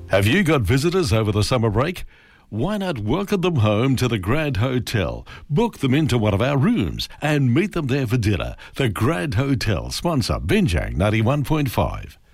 Have you got visitors over the summer break? Why not welcome them home to the Grand Hotel? Book them into one of our rooms and meet them there for dinner. The Grand Hotel, sponsor Binjang 91.5.